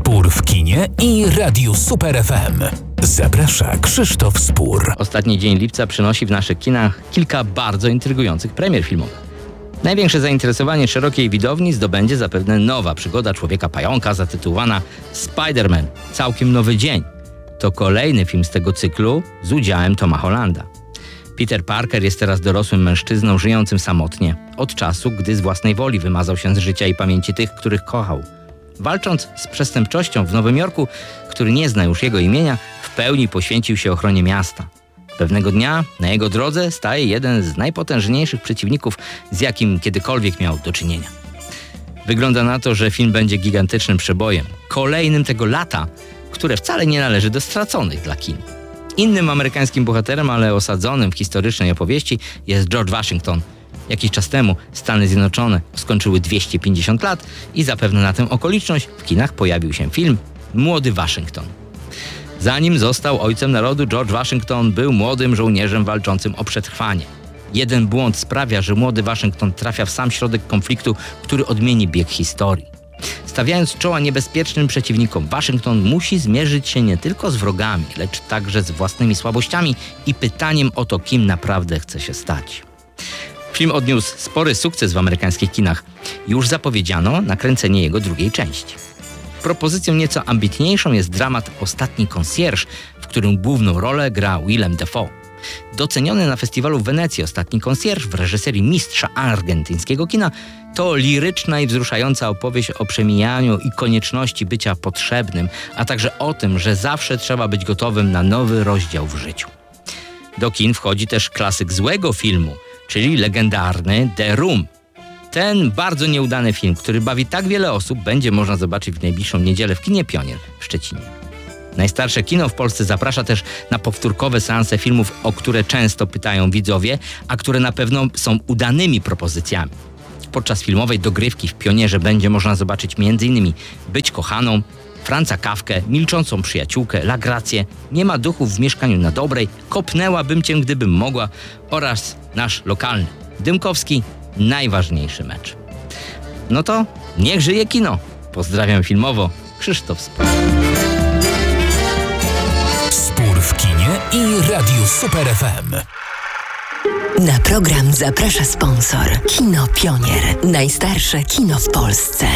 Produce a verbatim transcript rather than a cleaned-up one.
Spór w kinie i Radiu Super F M. Zaprasza Krzysztof Spór. Ostatni dzień lipca przynosi w naszych kinach kilka bardzo intrygujących premier filmowych. Największe zainteresowanie szerokiej widowni zdobędzie zapewne nowa przygoda Człowieka Pająka zatytułowana Spider-Man – Całkiem nowy dzień. To kolejny film z tego cyklu z udziałem Toma Hollanda. Peter Parker jest teraz dorosłym mężczyzną żyjącym samotnie, od czasu, gdy z własnej woli wymazał się z życia i pamięci tych, których kochał. Walcząc z przestępczością w Nowym Jorku, który nie zna już jego imienia, w pełni poświęcił się ochronie miasta. Pewnego dnia na jego drodze staje jeden z najpotężniejszych przeciwników, z jakim kiedykolwiek miał do czynienia. Wygląda na to, że film będzie gigantycznym przebojem, kolejnym tego lata, które wcale nie należy do straconych dla kin. Innym amerykańskim bohaterem, ale osadzonym w historycznej opowieści, jest George Washington. Jakiś czas temu Stany Zjednoczone skończyły dwieście pięćdziesiąt lat i zapewne na tę okoliczność w kinach pojawił się film Młody Waszyngton. Zanim został ojcem narodu, George Washington był młodym żołnierzem walczącym o przetrwanie. Jeden błąd sprawia, że młody Waszyngton trafia w sam środek konfliktu, który odmieni bieg historii. Stawiając czoła niebezpiecznym przeciwnikom, Waszyngton musi zmierzyć się nie tylko z wrogami, lecz także z własnymi słabościami i pytaniem o to, kim naprawdę chce się stać. Film odniósł spory sukces w amerykańskich kinach. Już zapowiedziano nakręcenie jego drugiej części. Propozycją nieco ambitniejszą jest dramat Ostatni konsjerż, w którym główną rolę gra Willem Dafoe. Doceniony na festiwalu w Wenecji Ostatni konsjerż w reżyserii mistrza argentyńskiego kina to liryczna i wzruszająca opowieść o przemijaniu i konieczności bycia potrzebnym, a także o tym, że zawsze trzeba być gotowym na nowy rozdział w życiu. Do kin wchodzi też klasyk złego filmu, czyli legendarny The Room. Ten bardzo nieudany film, który bawi tak wiele osób, będzie można zobaczyć w najbliższą niedzielę w kinie Pionier w Szczecinie. Najstarsze kino w Polsce zaprasza też na powtórkowe seanse filmów, o które często pytają widzowie, a które na pewno są udanymi propozycjami. Podczas filmowej dogrywki w Pionierze będzie można zobaczyć m.in. Być kochaną, Franza Kafkę, Milczącą przyjaciółkę, La Grację, Nie ma duchów w mieszkaniu na Dobrej, Kopnęłabym cię, gdybym mogła oraz nasz lokalny Dymkowski, Najważniejszy mecz. No to niech żyje kino. Pozdrawiam filmowo, Krzysztof Spór. Spór w kinie i Radiu Super F M. Na program zaprasza sponsor. Kino Pionier. Najstarsze kino w Polsce.